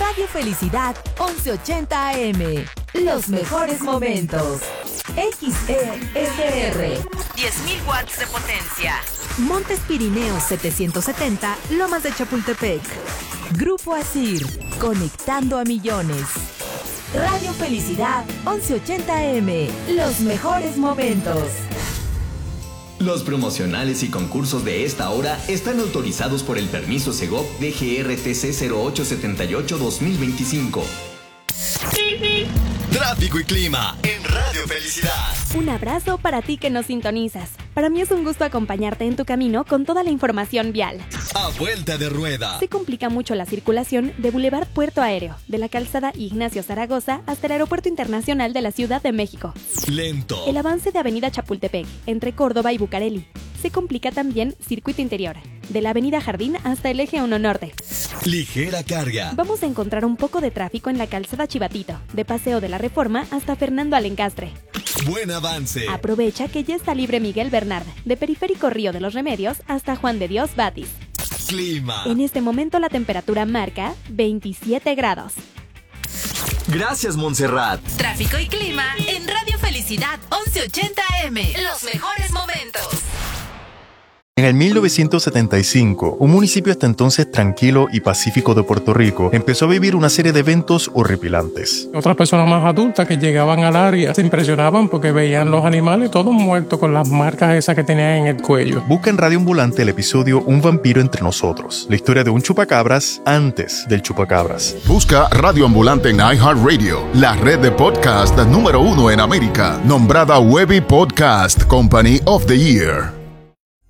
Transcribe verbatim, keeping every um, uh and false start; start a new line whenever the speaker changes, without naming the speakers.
Radio Felicidad once ochenta A M. Los mejores momentos. X E S R. diez mil watts de potencia. Montes Pirineos setecientos setenta, Lomas de Chapultepec. Grupo Asir, conectando a millones. Radio Felicidad once ochenta A M. Los mejores momentos.
Los promocionales y concursos de esta hora están autorizados por el permiso Segov D G R T C cero ocho setenta y ocho guión dos mil veinticinco.
Tráfico y clima en Radio Felicidad.
Un abrazo para ti que nos sintonizas. Para mí es un gusto acompañarte en tu camino con toda la información vial.
A vuelta de rueda.
Se complica mucho la circulación de Boulevard Puerto Aéreo, de la calzada Ignacio Zaragoza hasta el Aeropuerto Internacional de la Ciudad de México.
Lento.
El avance de Avenida Chapultepec, entre Córdoba y Bucareli. Se complica también Circuito Interior, de la Avenida Jardín hasta el Eje uno Norte.
Ligera carga.
Vamos a encontrar un poco de tráfico en la calzada Chivatito, de Paseo de la Reforma hasta Fernando Alencastre.
Buen avance.
Aprovecha que ya está libre Miguel Bernard, de Periférico Río de los Remedios hasta Juan de Dios Batis.
Clima.
En este momento la temperatura marca veintisiete grados.
Gracias, Montserrat.
Tráfico y clima en Radio Felicidad once ochenta A M. Los mejores momentos.
En el mil novecientos setenta y cinco, un municipio hasta entonces tranquilo y pacífico de Puerto Rico empezó a vivir una serie de eventos horripilantes.
Otras personas más adultas que llegaban al área se impresionaban porque veían los animales todos muertos con las marcas esas que tenían en el cuello.
Busca en Radio Ambulante el episodio Un vampiro entre nosotros, la historia de un chupacabras antes del chupacabras.
Busca Radio Ambulante en iHeartRadio, la red de podcast número uno en América, nombrada Webby Podcast Company of the Year.